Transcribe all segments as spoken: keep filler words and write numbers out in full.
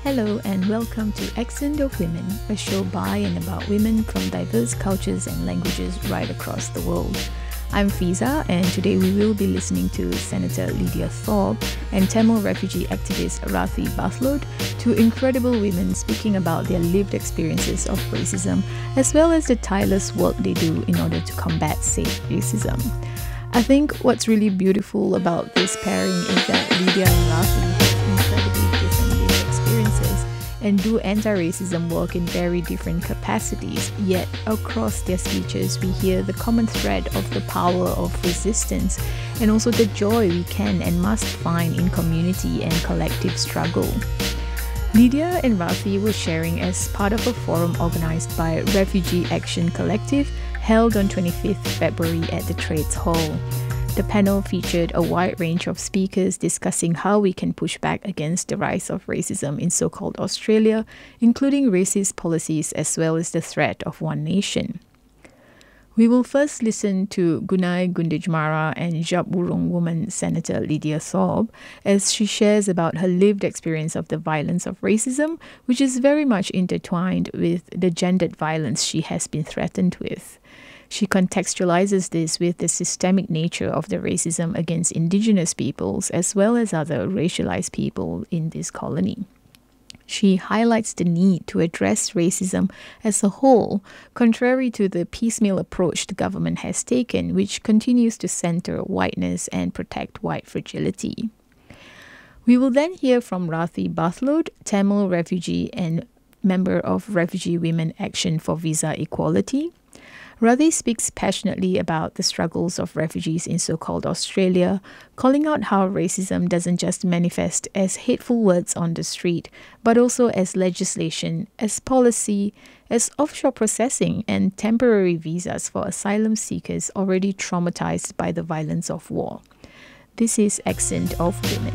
Hello and welcome to Accent of Women, a show by and about women from diverse cultures and languages right across the world. I'm Fiza, and today we will be listening to Senator Lydia Thorpe and Tamil refugee activist Rathi Bathlod, two incredible women speaking about their lived experiences of racism, as well as the tireless work they do in order to combat said racism. I think what's really beautiful about this pairing is that Lydia and Rathi have incredibly different lived experiences and do anti-racism work in very different capacities, yet across their speeches we hear the common thread of the power of resistance and also the joy we can and must find in community and collective struggle. Lydia and Rathi were sharing as part of a forum organised by Refugee Action Collective held on twenty-fifth February at the Trades Hall. The panel featured a wide range of speakers discussing how we can push back against the rise of racism in so-called Australia, including racist policies as well as the threat of one nation. We will first listen to Gunai Gunditjmara and Djab woman Senator Lydia Thorpe as she shares about her lived experience of the violence of racism, which is very much intertwined with the gendered violence she has been threatened with. She contextualizes this with the systemic nature of the racism against Indigenous peoples as well as other racialized people in this colony. She highlights the need to address racism as a whole, contrary to the piecemeal approach the government has taken, which continues to center whiteness and protect white fragility. We will then hear from Rathi Bathlod, Tamil refugee and member of Refugee Women Action for Visa Equality. Rathi speaks passionately about the struggles of refugees in so-called Australia, calling out how racism doesn't just manifest as hateful words on the street, but also as legislation, as policy, as offshore processing and temporary visas for asylum seekers already traumatized by the violence of war. This is Accent of Women.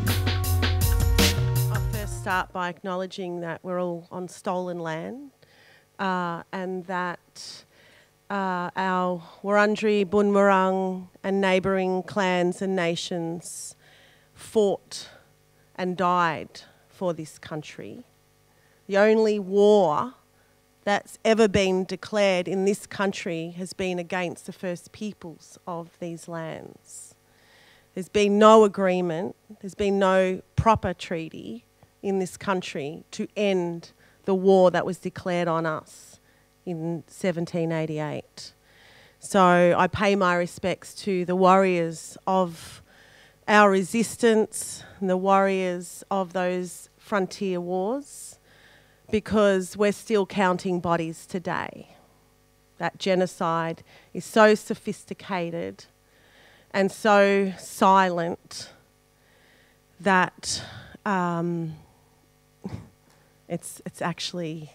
I'll first start by acknowledging that we're all on stolen land uh, and that Uh, our Wurundjeri, Boonwurrung and neighbouring clans and nations fought and died for this country. The only war that's ever been declared in this country has been against the First Peoples of these lands. There's been no agreement, there's been no proper treaty in this country to end the war that was declared on us in seventeen eighty-eight. So I pay my respects to the warriors of our resistance and the warriors of those frontier wars, because we're still counting bodies today. That genocide is so sophisticated and so silent that um, it's it's actually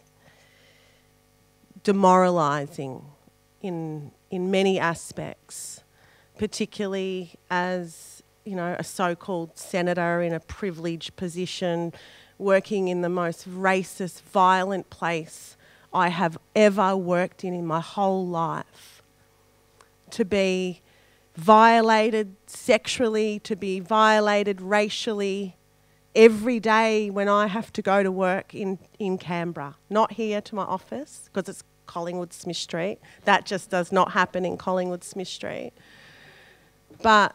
demoralising in in many aspects, particularly as, you know, a so-called senator in a privileged position, working in the most racist, violent place I have ever worked in in my whole life. To be violated sexually, to be violated racially every day when I have to go to work in, in Canberra. Not here to my office, because it's Collingwood Smith Street. That just does not happen in Collingwood Smith Street. But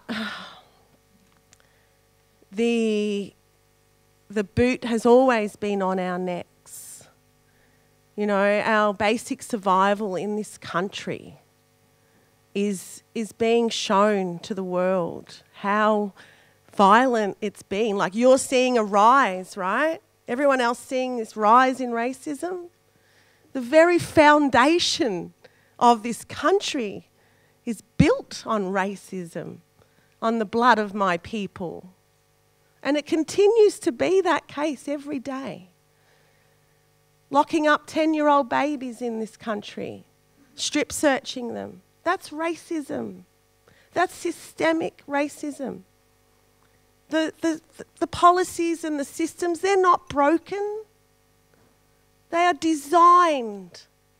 the, the boot has always been on our necks. You know, our basic survival in this country is, is being shown to the world how violent it's been. Like, you're seeing a rise, right? Everyone else seeing this rise in racism. The very foundation of this country is built on racism, on the blood of my people. And it continues to be that case every day. Locking up ten-year-old babies in this country, strip searching them. That's racism. That's systemic racism. The, the, the policies and the systems, they're not broken. They are designed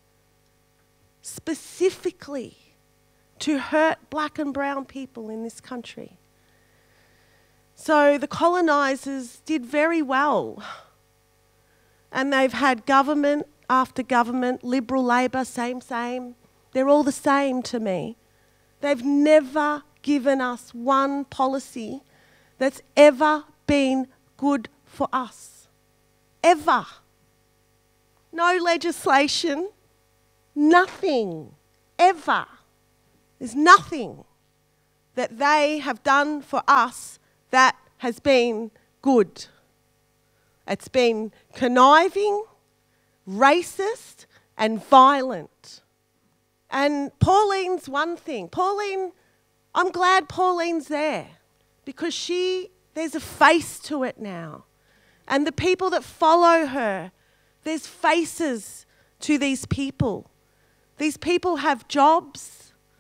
specifically to hurt black and brown people in this country. So the colonisers did very well And they've had government after government, Liberal, Labor, same, same. They're all the same to me. They've never given us one policy that's ever been good for us. Ever. No legislation, nothing, ever. There's nothing that they have done for us that has been good. It's been conniving, racist, and violent. And Pauline's one thing. Pauline, I'm glad Pauline's there because she, there's a face to it now. And the people that follow her, there's faces to these people. These people have jobs.